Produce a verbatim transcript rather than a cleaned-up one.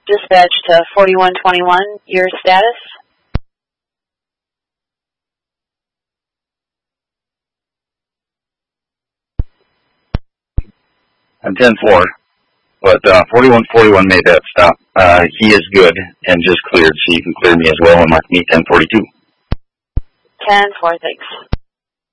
Dispatch to forty-one twenty-one, your status? I'm ten four, but uh, forty-one forty-one made that stop. Uh, he is good and just cleared, so you can clear me as well and mark me ten forty-two. ten four, thanks.